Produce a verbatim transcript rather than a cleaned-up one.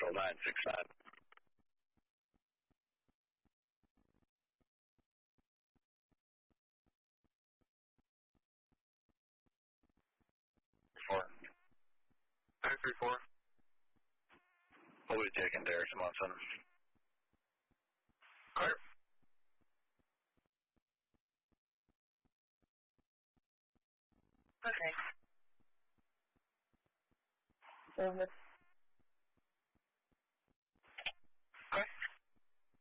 Central nine six nine. Four. nine three four. We'll be taking Derek Munson. Clear. Okay. So let's